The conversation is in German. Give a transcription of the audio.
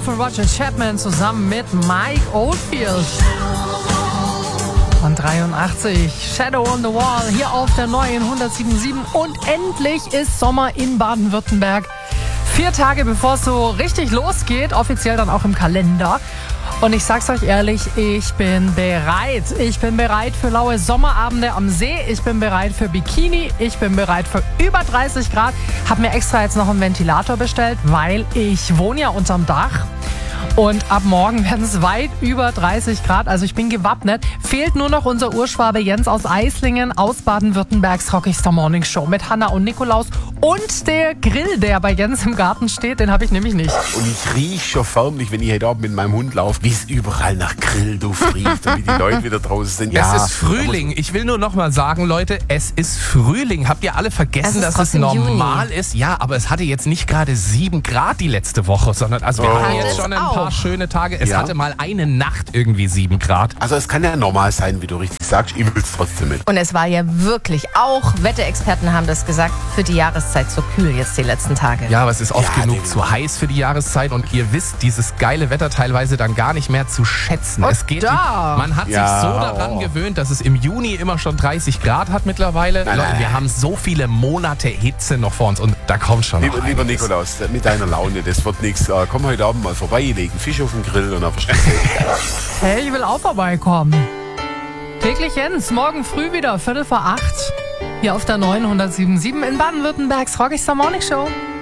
von Roger Chapman zusammen mit Mike Oldfield. Und 83, Shadow on the Wall, hier auf der neuen 107.7. Und endlich ist Sommer in Baden-Württemberg. 4 Tage bevor es so richtig losgeht, offiziell dann auch im Kalender. Und ich sag's euch ehrlich, ich bin bereit. Ich bin bereit für laue Sommerabende am See. Ich bin bereit für Bikini. Ich bin bereit für über 30 Grad. Hab mir extra jetzt noch einen Ventilator bestellt, weil ich wohne ja unterm Dach. Und ab morgen werden es weit über 30 Grad. Also ich bin gewappnet. Fehlt nur noch unser Urschwabe Jens aus Eislingen aus Baden-Württembergs Rockigster Morning Show mit Hanna und Nikolaus. Und der Grill, der bei Jens im Garten steht, den habe ich nämlich nicht. Und ich rieche schon förmlich, wenn ich heute Abend mit meinem Hund laufe, wie es überall nach Grillduft riecht und wie die Leute wieder draußen sind. Ja, es ist Frühling. Ich will nur noch mal sagen, Leute, es ist Frühling. Habt ihr alle vergessen, dass es normal ist? Ja, aber es hatte jetzt nicht gerade 7 Grad die letzte Woche, sondern also wir hatten jetzt schon ein paar schöne Tage. Es hatte mal eine Nacht irgendwie 7 Grad. Also es kann ja normal sein, wie du richtig sagst. Ich will es trotzdem mit. Und es war ja wirklich, auch Wetterexperten haben das gesagt, für die Jahreszeit so kühl jetzt die letzten Tage. Ja, aber es ist oft genug zu heiß für die Jahreszeit und ihr wisst dieses geile Wetter teilweise dann gar nicht mehr zu schätzen. Es geht, man hat sich so daran gewöhnt, dass es im Juni immer schon 30 Grad hat mittlerweile. Leute, wir haben so viele Monate Hitze noch vor uns und da kommt schon noch Lieber Nikolaus, mit deiner Laune, das wird nichts. Komm heute Abend mal vorbei, legen Fisch auf den Grill und dann verstehst du. Hey, ich will auch vorbeikommen. Täglich Jens, morgen früh wieder, 7:45. Hier auf der 907.7 in Baden-Württembergs Rockigster Morning Show.